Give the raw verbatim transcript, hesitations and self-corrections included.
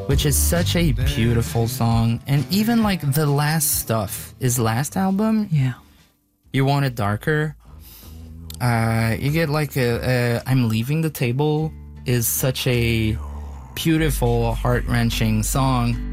which is such a beautiful song. And even like the last stuff, his last album, Yeah. You Want It Darker. Uh, you get like a, a I'm Leaving the Table is such a beautiful, heart wrenching song.